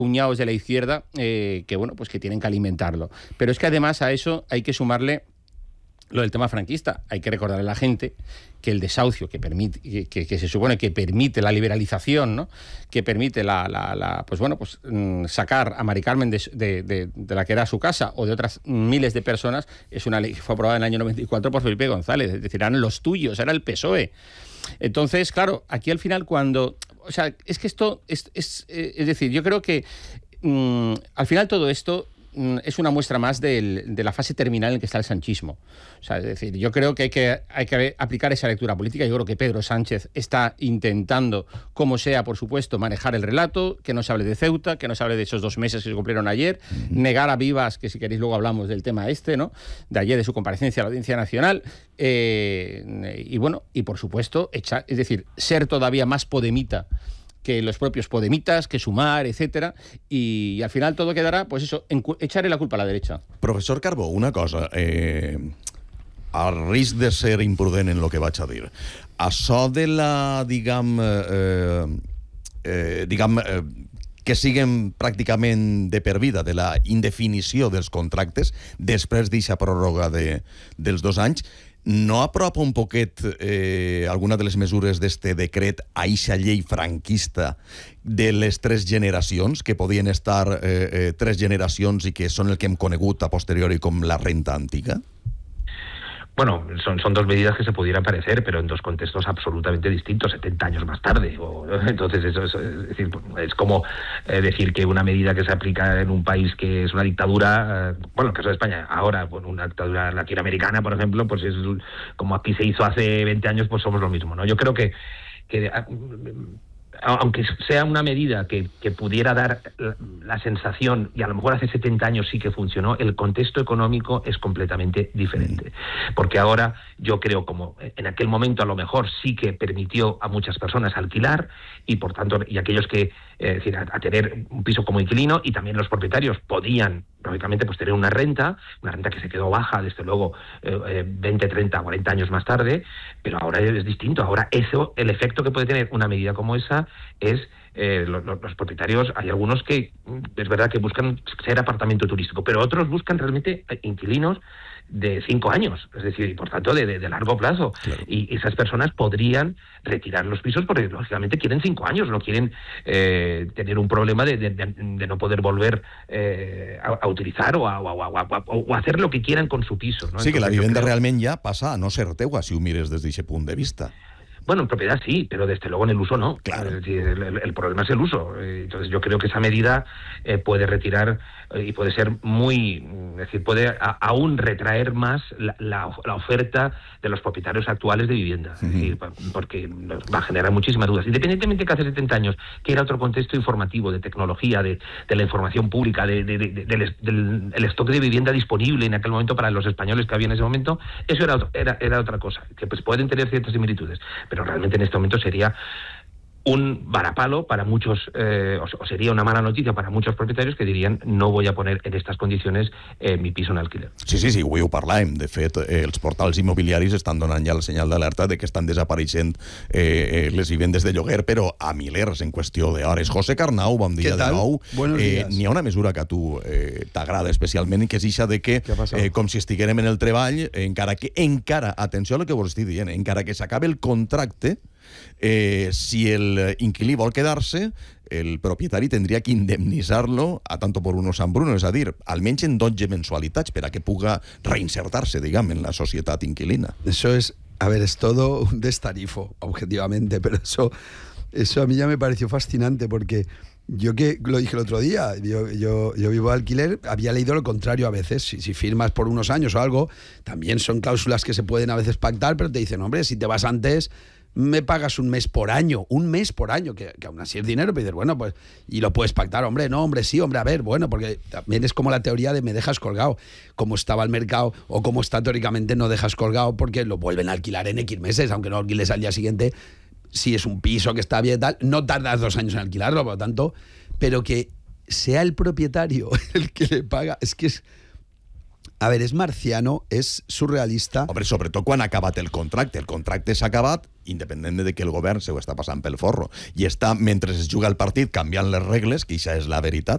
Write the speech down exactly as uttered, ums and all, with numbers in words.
puñados de la izquierda eh, que, bueno, pues que tienen que alimentarlo. Pero es que además a eso hay que sumarle lo del tema franquista. Hay que recordarle a la gente que el desahucio que permite, que, que se supone que permite la liberalización, ¿no? Que permite la, la, la pues bueno, pues sacar a Mari Carmen de, de, de, de la que era su casa o de otras miles de personas, es una ley que fue aprobada en el año noventa y cuatro por Felipe González, es decir, eran los tuyos, era el P S O E. Entonces, claro, aquí al final cuando, o sea, es que esto es, es, es decir, yo creo que mmm, al final todo esto es una muestra más del, de la fase terminal en que está el sanchismo. O sea, es decir, yo creo que hay, que hay que aplicar esa lectura política. Yo creo que Pedro Sánchez está intentando, como sea, por supuesto, manejar el relato, que no se hable de Ceuta, que no se hable de esos dos meses que se cumplieron ayer, uh-huh. negar a vivas, que si queréis luego hablamos del tema este, ¿no? De ayer, de su comparecencia a la Audiencia Nacional, eh, y bueno, y por supuesto, echar, es decir, ser todavía más podemita que los propios podemitas, que Sumar, etcétera, y, y al final todo quedará, pues eso, en, echarle la culpa a la derecha. Professor Carbó, una cosa, eh, al risc de ser imprudent en lo que vaig a dir, això de la, diguem, eh, eh, diguem, eh, que siguen pràcticament de per vida, de la indefinició dels contractes, després d'aquesta pròrroga de, dels dos anys, no apropa un poquet eh, alguna de les mesures d'este decret a eixa llei franquista de les tres generacions, que podien estar eh, eh, tres generacions i que són el que hem conegut a posteriori com la renta antiga? Bueno, son, son dos medidas que se pudieran parecer, pero en dos contextos absolutamente distintos, setenta años más tarde. O, entonces, eso es, es, decir, es como eh, decir que una medida que se aplica en un país que es una dictadura, eh, bueno, en el caso de España, ahora, bueno, una dictadura latinoamericana, por ejemplo, pues es como aquí se hizo hace veinte años, pues somos lo mismo, ¿no? Yo creo que, que aunque sea una medida que, que pudiera dar la, la sensación, y a lo mejor hace setenta años sí que funcionó, el contexto económico es completamente diferente. Porque ahora yo creo, como en aquel momento a lo mejor sí que permitió a muchas personas alquilar, y por tanto, y aquellos que, eh, es decir, a, a tener un piso como inquilino, y también los propietarios podían, lógicamente, pues tener una renta, una renta que se quedó baja, desde luego, eh, veinte, treinta, cuarenta años más tarde, pero ahora es distinto. Ahora eso, el efecto que puede tener una medida como esa es eh, los, los propietarios, hay algunos que es verdad que buscan ser apartamento turístico, pero otros buscan realmente inquilinos de cinco años, es decir, y por tanto de, de, de largo plazo. Claro. Y esas personas podrían retirar los pisos porque lógicamente quieren cinco años, no quieren eh, tener un problema de, de, de no poder volver eh, a, a utilizar o a, o, a, o, a, o a hacer lo que quieran con su piso, ¿no? Sí, entonces, que la vivienda creo... realment ja passa a no ser teua, si ho mires des d'aquest punt de vista. Bueno, en propiedad sí, pero desde luego en el uso no. Claro. Es decir, el, el, el problema es el uso. Entonces yo creo que esa medida eh, puede retirar eh, y puede ser muy, es decir, puede a, aún retraer más la, la, la oferta de los propietarios actuales de vivienda. Uh-huh. Es decir, porque va a generar muchísimas dudas. Independientemente que hace setenta años, que era otro contexto informativo, de tecnología, de, de la información pública, de, de, de, de, del, del el stock de vivienda disponible en aquel momento para los españoles que había en ese momento, eso era, era, era otra cosa, que pues pueden tener ciertas similitudes. Pero realmente en este momento sería un varapalo para muchos, eh, o sería una mala noticia para muchos propietarios que dirían no voy a poner en estas condiciones eh, mi piso en alquiler. Sí, sí, sí, avui ho parlàvem. De fet, eh, els portals immobiliaris estan donant ja el senyal d'alerta de que estan desapareixent eh, les vivendes de lloguer, però a milers en qüestió d'hores. José Carnau, bon dia de nou. Eh, N'hi ha una mesura que a tu eh, t'agrada especialment, que és això de que, eh, com si estiguérem en el treball, encara que, encara, atenció a lo que vos estic dient, encara que s'acabe el contracte, Eh, si el inquilí vol quedar-se, el propietari tindria que indemnitzar-lo a tanto por unos amb uno, és a dir, almenys en dotze mensualitats per a que puga reinsertar-se, digamos, en la societat inquilina. Eso es, a ver, es todo un destarifo, objetivamente, pero eso, eso a mí ya me pareció fascinante porque yo que lo dije el otro día, yo, yo, yo vivo de alquiler, había leído lo contrario a veces, si, si firmas por unos años o algo, también son cláusulas que se pueden a veces pactar, pero te dicen, hombre, si te vas antes, me pagas un mes por año, un mes por año, que, que aún así es dinero, pero dices, bueno, pues, y lo puedes pactar, hombre, no, hombre, sí, hombre, a ver, bueno, porque también es como la teoría de me dejas colgado, como estaba el mercado, o como está teóricamente no dejas colgado, porque lo vuelven a alquilar en X meses, aunque no alquiles al día siguiente, si es un piso que está bien tal, no tardas dos años en alquilarlo, por lo tanto, pero que sea el propietario el que le paga, es que es... A ver, és marciano, és surrealista... Home, sobretot quan ha acabat el contracte. El contracte s'ha acabat, independent de que el govern se ho està passant pel forro. I està, mentre es juga el partit, canviant les regles, que això és la veritat.